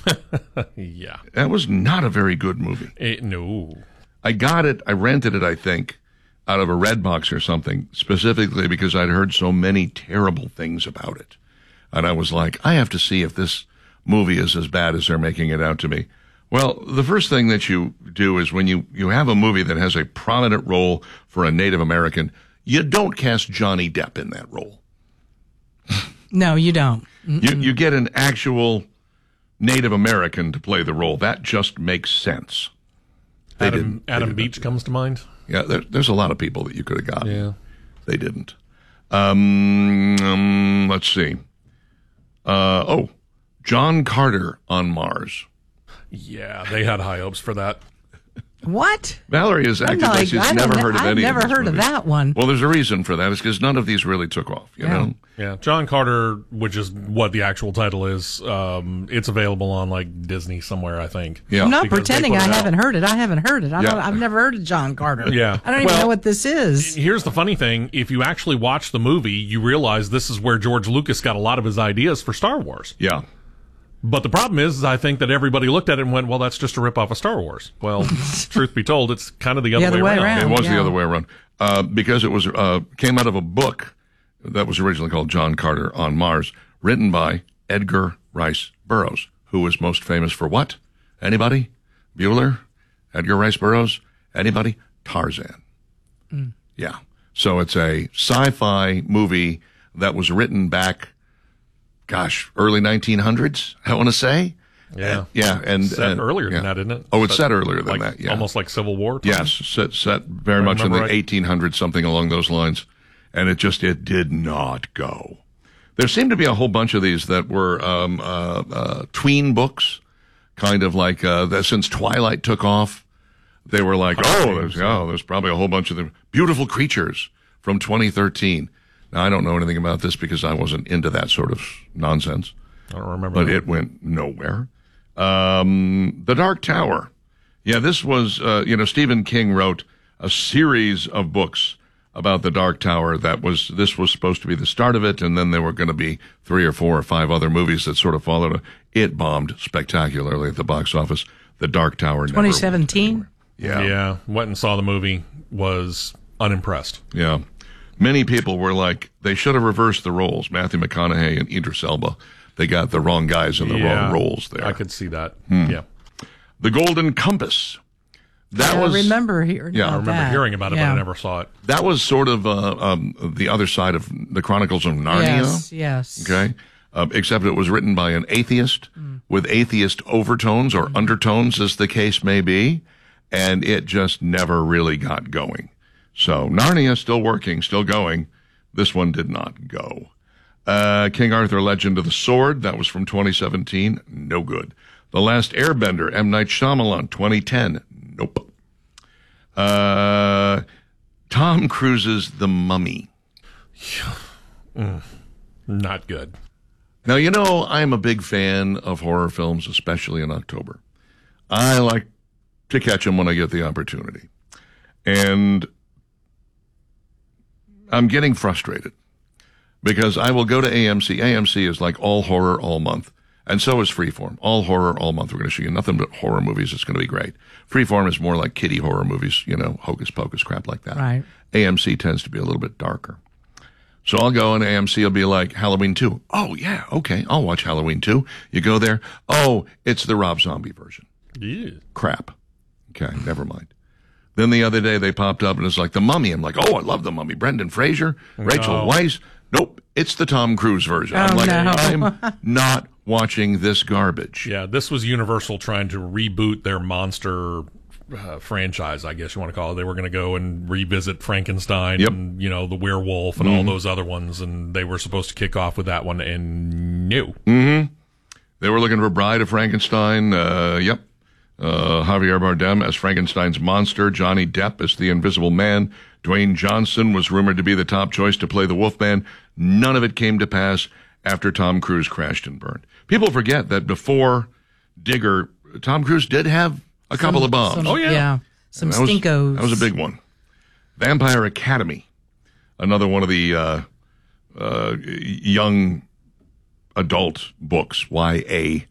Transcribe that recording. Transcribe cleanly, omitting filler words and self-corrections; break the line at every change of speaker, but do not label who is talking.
Yeah.
That was not a very good movie.
No.
I rented it, I think, out of a Redbox or something, specifically because I'd heard so many terrible things about it. And I was like, I have to see if this movie is as bad as they're making it out to me. Well, the first thing that you do is when you have a movie that has a prominent role for a Native American, you don't cast Johnny Depp in that role.
No, you don't.
You get an actual Native American to play the role. That just makes sense.
Adam Beach comes to mind.
Yeah, there's a lot of people that you could have gotten.
Yeah.
They didn't. Let's see. John Carter on Mars.
Yeah, they had high hopes for that.
What?
Valerie is acting like she's never heard of any of these
I've never heard of that one.
Well, there's a reason for that. It's because none of these really took off, you know?
Yeah, John Carter, which is what the actual title is, it's available on, like, Disney somewhere, I think.
Yeah.
I'm not pretending I haven't heard it. I haven't heard it.
Yeah.
I've never heard of John Carter.
Yeah.
I don't even know what this is.
Here's the funny thing. If you actually watch the movie, you realize this is where George Lucas got a lot of his ideas for Star Wars.
Yeah.
But the problem is, I think that everybody looked at it and went, well, that's just a ripoff of Star Wars. Well, truth be told, it's kind of the other way around.
It was the other way around. Because it was came out of a book that was originally called John Carter on Mars, written by Edgar Rice Burroughs, who was most famous for what? Anybody? Bueller? Edgar Rice Burroughs? Anybody? Tarzan. Yeah. So it's a sci-fi movie that was written back, early 1900s, I want to say.
Yeah.
And
set earlier than that, isn't it?
Oh, it's set earlier than that, yeah.
Almost like Civil War time?
Yes, set very much in the 1800s, something along those lines. And it did not go. There seemed to be a whole bunch of these that were tween books, kind of like since Twilight took off, they were like, there's probably a whole bunch of them. Beautiful Creatures from 2013. Now, I don't know anything about this because I wasn't into that sort of nonsense.
I don't remember
But
that.
it went nowhere. The Dark Tower. Yeah, this was, Stephen King wrote a series of books about the Dark Tower. This was supposed to be the start of it, and then there were going to be 3 or 4 or 5 other movies that sort of followed. It bombed spectacularly at the box office. The Dark Tower.
2017?
Yeah. Went and saw the movie, was unimpressed.
Yeah. Many people were like, they should have reversed the roles. Matthew McConaughey and Idris Elba. They got the wrong guys in the wrong roles there.
I could see that. Yeah.
The Golden Compass.
I remember hearing about
I remember hearing about it, but I never saw it.
That was sort of the other side of the Chronicles of Narnia.
Yes.
Okay. Except it was written by an atheist with atheist overtones or undertones, as the case may be. And it just never really got going. So Narnia still working, still going. This one did not go. King Arthur Legend of the Sword, that was from 2017. No good. The Last Airbender, M. Night Shyamalan, 2010. Nope. Tom Cruise's The Mummy.
Not good.
Now, I'm a big fan of horror films, especially in October. I like to catch them when I get the opportunity. And I'm getting frustrated because I will go to AMC. AMC is like all horror all month. And so is Freeform. All horror all month. We're going to show you nothing but horror movies. It's going to be great. Freeform is more like kiddie horror movies, hocus pocus crap like that.
Right.
AMC tends to be a little bit darker. So I'll go and AMC will be like Halloween 2. Oh, yeah, okay, I'll watch Halloween 2. You go there. Oh, it's the Rob Zombie version.
Yeah.
Crap. Okay, never mind. Then the other day they popped up and it's like The Mummy. I'm like, oh, I love The Mummy. Brendan Fraser, Rachel Weisz. Nope, it's the Tom Cruise version. I'm like, I'm not watching this garbage.
Yeah, this was Universal trying to reboot their monster franchise, I guess you want to call it. They were going to go and revisit Frankenstein and, the werewolf and all those other ones, and they were supposed to kick off with that one, and no.
They were looking for Bride of Frankenstein. Javier Bardem as Frankenstein's monster, Johnny Depp as the Invisible Man. Dwayne Johnson was rumored to be the top choice to play the Wolfman. None of it came to pass after Tom Cruise crashed and burned. People forget that before Digger, Tom Cruise did have a couple of bombs.
Some stinkos.
That was a big one. Vampire Academy, another one of the young adult books, YA